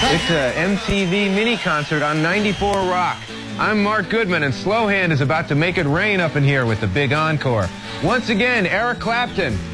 It's a MTV mini concert on 94 Rock. I'm Mark Goodman, and Slowhand is about to make it rain up in here with the big encore. Once again, Eric Clapton.